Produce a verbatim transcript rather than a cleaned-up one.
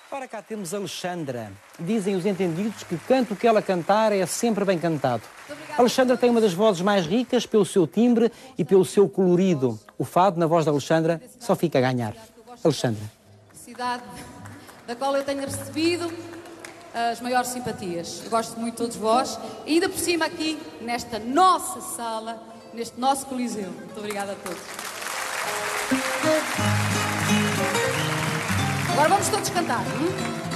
Ora, cá temos Alexandra. Dizem os entendidos que canto o que ela cantar é sempre bem cantado. Alexandra tem uma das vozes mais ricas pelo seu timbre e pelo seu colorido. O fado, na voz de Alexandra, só fica a ganhar. Alexandra. Cidade da qual eu tenho recebido as maiores simpatias. Eu gosto muito de todos vós. E ainda por cima aqui, nesta nossa sala, neste nosso coliseu. Muito obrigada a todos. Agora vamos todos cantar. Hum?